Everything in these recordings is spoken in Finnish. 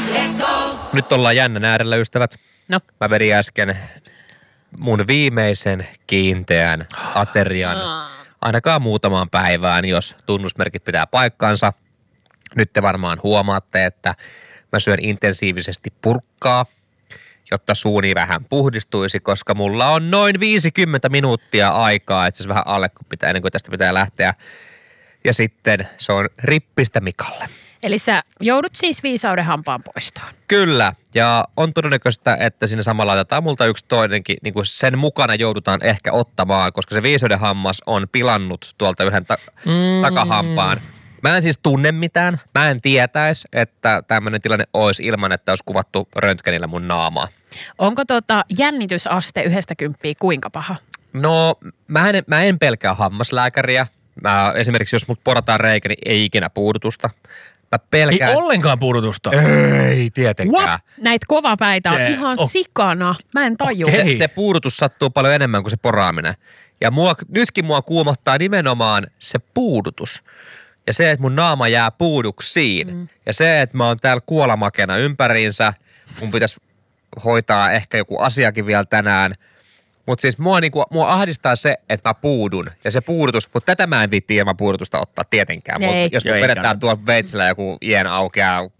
Nyt ollaan jännän äärellä, ystävät. No. Mä vedin äsken mun viimeisen kiinteän aterian ainakaan muutamaan päivään, jos tunnusmerkit pitää paikkansa. Nyt te varmaan huomaatte, että mä syön intensiivisesti purkkaa, jotta suuni vähän puhdistuisi, koska mulla on noin 50 minuuttia aikaa, itse asiassa vähän alle, kun ennen kuin tästä pitää lähteä. Ja sitten se on rippistä Mikalle. Eli sä joudut siis viisauden hampaan poistoon. Kyllä, ja on todennäköistä, että siinä samalla laitetaan multa yksi toinenkin, niin kuin sen mukana joudutaan ehkä ottamaan, koska se viisauden hammas on pilannut tuolta yhden takahampaan. Mä en siis tunne mitään, mä en tietäisi, että tämmöinen tilanne olisi ilman, että olisi kuvattu röntgenillä mun naamaa. Onko jännitysaste 1–10 kuinka paha? No, mä en pelkää hammaslääkäriä. Esimerkiksi jos mut porataan reikä, niin ei ikinä puudutusta. Mä pelkään... Ei ollenkaan puudutusta. Ei tietenkään. What? Näitä kovapäitä on ihan sikana. Mä en tajua. Okei. Se puudutus sattuu paljon enemmän kuin se poraaminen. Ja nytkin mua kuumottaa nimenomaan se puudutus. Ja se, että mun naama jää puuduksiin. Ja se, että mä oon täällä kuolamakena ympäriinsä. Mun pitäisi hoitaa ehkä joku asiakin vielä tänään. Mutta siis mua ahdistaa se, että mä puudun ja se puudutus, mutta tätä mä en viitti ilman puudutusta ottaa tietenkään. Mutta jos me vedetään tuolla veitsellä joku ien aukeaa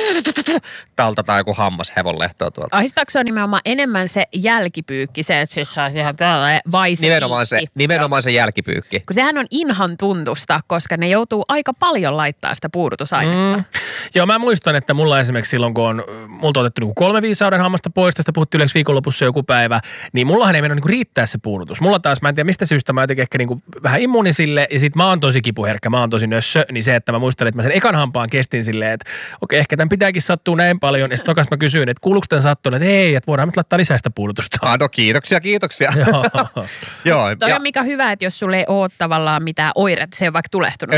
talta tai joku hammas hevonlehtoa tuolta. Ahdistaako se on nimenomaan enemmän se jälkipyykki, se, että se saa ihan tällainen vaise Nimenomaan se jälkipyykki. Kun sehän on inhan tuntusta, koska ne joutuu aika paljon laittaa sitä puudutusainetta. Joo, mä muistan, että mulla esimerkiksi silloin, kun multa on otettu niin 3 viisauden hammasta pois, tästä puhuttiin yleensä viikonlopussa joku päivä, niin mullahan ei mennyt niin riittää se puudutus. Mulla taas, mä en tiedä mistä syystä, mä jotenkin ehkä niin vähän immuuni sille, ja sit mä oon tosi kipuherkkä, mä oon tosi nössö, niin se, että mä muistan, että mä sen ekan hampaan kestin silleen, että okei, ehkä tämän pitääkin sattua näin paljon, ja sitten tokas mä kysyin, että kuuluuko tämän sattunut, että ei, että voidaan nyt laittaa lisää sitä puudutusta. No kiitoksia. Joo. Toi on mikä hyvä, että jos sulle ei ole tavallaan mitään oireita, se ei ole vaikka tulehtunut.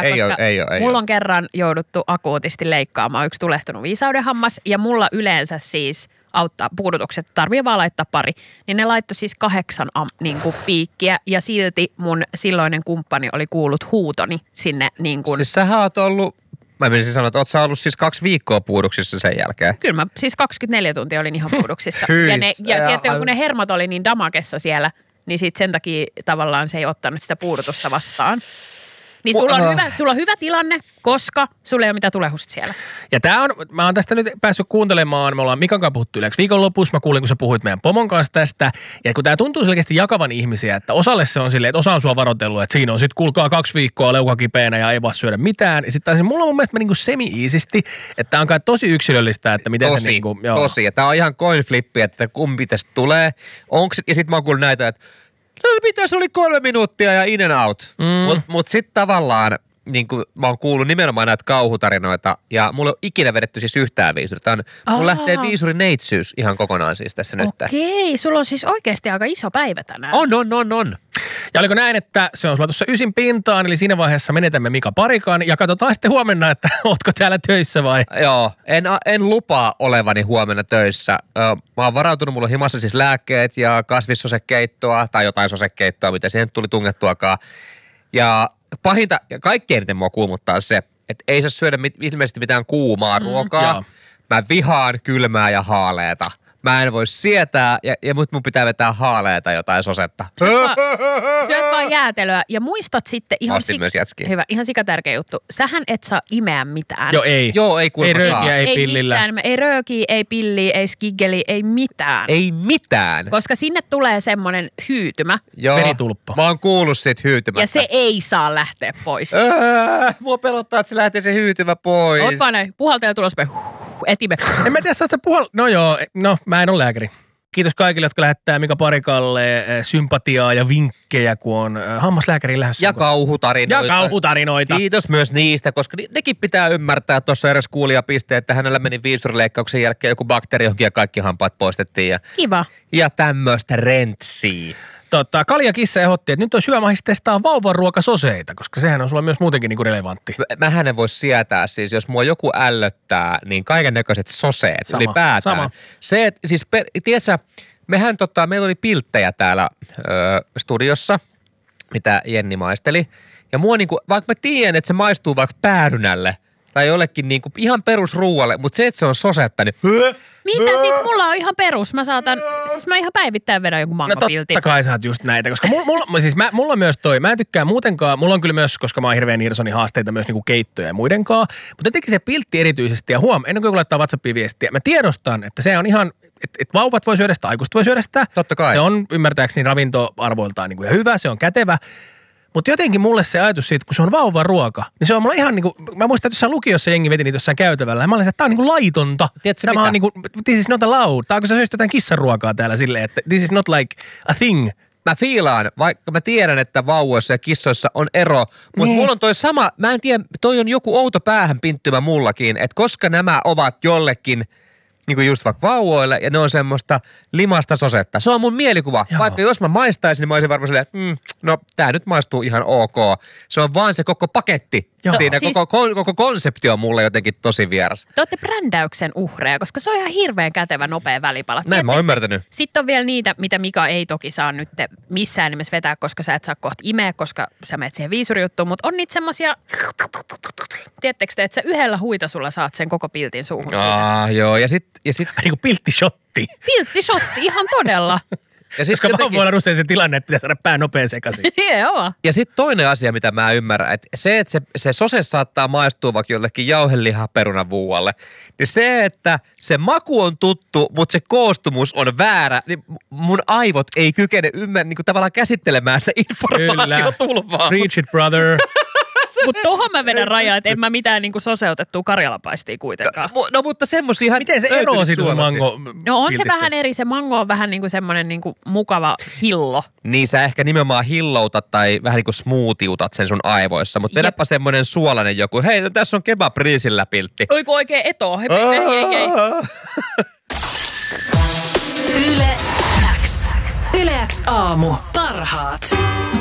Ei ole. Mulla on kerran jouduttu akuutisti leikkaamaan yksi tulehtunut viisaudenhammas, ja mulla yleensä siis auttaa puudutukset, tarvii vaan laittaa pari. Niin ne laittoi siis 8 niin kuin piikkiä, ja silti mun silloinen kumppani oli kuullut huutoni sinne niin kuin... Siis sähän oot ollut... Mä menisin sanoa, että oot sä ollut siis 2 viikkoa puuduksissa sen jälkeen. Kyllä mä siis 24 tuntia olin ihan puuduksissa. Ja kun ne hermot oli niin damakessa siellä, niin sit sen takia tavallaan se ei ottanut sitä puudutusta vastaan. Niin sulla on hyvä tilanne, koska sulla ei ole mitään tulehusta siellä. Ja mä oon tästä nyt päässyt kuuntelemaan, me ollaan Mikan kanssa puhuttu yleensä viikonlopussa, mä kuulin, kun sä puhuit meidän pomon kanssa tästä, ja kun tää tuntuu selkeästi jakavan ihmisiä, että osalle se on silleen, että osa on sua varoitellut, että siinä on sit kuulkaa 2 viikkoa leuka kipeänä ja ei vaan syödä mitään, ja sitten mulla on mun mielestä niinku semi-iisisti, että tää on kai tosi yksilöllistä, että miten se niinku... Tosi, ja tää on ihan coin flippi, että kumpi tästä tulee, ja sit mä oon kuullut näitä, että no mitä se oli 3 minuuttia ja in and out. Mut sit tavallaan, niin kuin mä oon kuullut nimenomaan näitä kauhutarinoita, ja mulla ei ole ikinä vedetty siis yhtään viisuria. Mulla lähtee viisurineitsyys ihan kokonaan siis tässä nyt. Okei, sulla on siis oikeasti aika iso päivä tänään. On. Ja oliko näin, että se on sulla tuossa 9 pintaan, eli siinä vaiheessa menetämme Mika parikan, ja katsotaan sitten huomenna, että ootko täällä töissä vai? Joo, en lupaa olevani huomenna töissä. Mä oon varautunut, mulla on himassa siis lääkkeet ja kasvissosekeittoa, tai jotain sosekeittoa, mitä siihen tuli tungettuakaan. Ja pahinta, ja kaikkein eniten mua kuumuttaa se, että ei saa syödä ilmeisesti mitään kuumaa ruokaa. Mä vihaan kylmää ja haaleeta. Mä en voi sietää, ja mun pitää vetää haaleeta jotain sosetta. Syöt vaan jäätelöä, ja muistat sitten ihan sikatärkeä juttu. Sähän et saa imeä mitään. Ei kuulemma ei röökiä, saa. ei pillillä. Ei röökiä, ei pilliä, ei skiggeli, ei mitään. Ei mitään. Koska sinne tulee semmoinen hyytymä. Veritulppa. Mä oon kuullut siitä hyytymästä. Ja se ei saa lähteä pois. Mua pelottaa, että se lähtee se hyytymä pois. Oot vaan näin, puhaltaja tulospäin, etime. En mä tiedä, saat sä mä en ole lääkäri. Kiitos kaikille, jotka lähettää Mika Parikalle sympatiaa ja vinkkejä, kun on hammaslääkärin lähdössä. Ja kauhutarinoita. Kiitos myös niistä, koska nekin pitää ymmärtää. Tuossa eräs kuulija piste, että hänellä meni viisurileikkauksen jälkeen joku bakteeri johonkin ja kaikki hampaat poistettiin. Kiva. Ja tämmöistä rentsiä. Kalja Kissa ehdotti, että nyt olisi hyvä mahdollista testaa vauvanruokasoseita, koska sehän on sulla myös muutenkin niinku relevantti. Mähän en voi sietää siis, jos mua joku ällöttää, niin kaiken näköiset soseet ylipäätään. Sama. Se, että siis, tiedätkö, meillä oli pilttejä täällä studiossa, mitä Jenni maisteli. Ja mua niinku, vaikka mä tiedän, että se maistuu vaikka päärynälle, tai jollekin niinku ihan perusruualle, mutta se, että se on sosetta, niin Mitä siis? Mulla on ihan perus. Mä ihan päivittäin vedän jonkun mangopiltin. No totta kai sä oot just näitä, koska mulla on myös toi, mä en tykkää muutenkaan, mulla on kyllä myös, koska mä oon hirveän Irsoni haasteita myös niinku keittoja ja muidenkaan, mutta jotenkin se piltti erityisesti ja ennen kuin joku laittaa WhatsAppiin viestiä, mä tiedostan, että se on ihan, että vauvat voi syödä sitä, aikuiset voi syödä sitä. Totta kai. Se on ymmärtääkseni ravintoarvoiltaan niinku ihan hyvä, se on kätevä. Mutta jotenkin mulle se ajatus siitä, kun se on vauvan ruoka, niin se on mulla ihan niinku, mä muistan, että jossain lukiossa jengi veti niitä jossain käytävällä. Ja mä olin että tää on niinku laitonta. Tiedätkö tämä mitä? on niinku, this is not allowed. Tää on kun sä söisit jotain kissanruokaa täällä silleen, että this is not like a thing. Mä fiilaan, vaikka mä tiedän, että vauvoissa ja kissoissa on ero, mutta mulla on toi sama, mä en tiedä, toi on joku outo päähän pinttymä mullakin, että koska nämä ovat jollekin, niin kuin just vaikka vauvoille, ja ne on semmoista limasta sosetta. Se on mun mielikuva. Joo. Vaikka jos mä maistaisin, niin mä olisin varmaan silleen, no tää nyt maistuu ihan ok. Se on vaan se koko paketti. Joo. Siinä Siis, koko konsepti on mulle jotenkin tosi vieras. te olette brändäyksen uhreja, koska se on ihan hirveän kätevä nopea välipala. Näin mä oon ymmärtänyt. Sitten on vielä niitä, mitä Mika ei toki saa nyt missään nimessä vetää, koska sä et saa kohta imeä, koska sä menet siihen viisurijuttuun, mutta on niitä semmosia, tiedättekö te, että sä yhdellä huitasulla saat sen koko piltin suuhun. Joo, ja sit Niin kuin pilttishotti. Pilttishotti, ihan todella. ja sit Koska vauvoilla on usein se tilanne, että pitää saada pää nopea sekaisin. Joo. Ja sitten toinen asia, mitä mä ymmärrän, että se sose saattaa maistua vaikka jollekin jauhelihaperunavuualle, niin se, että se maku on tuttu, mutta se koostumus on väärä, niin mun aivot ei kykene niin kuin tavallaan käsittelemään sitä informaatiotulvaa. Preach it, brother. Mutta tohon mä vedän rajaa, että en mä mitään niinku soseutettua karjalapaistia kuitenkaan. No mutta semmosia ihan Miten se eroaa siitä mango? No on se vähän eri. Se mango on vähän niinku semmoinen niinku mukava hillo. Niin sä ehkä nimenomaan hilloutat tai vähän niin kuin smoothiutat sen sun aivoissa, mutta vedäpä semmoinen suolainen joku. Hei, tässä on kebab-riisillä piltti. Oiku oikein eto. Hei. Yle X aamu. Parhaat.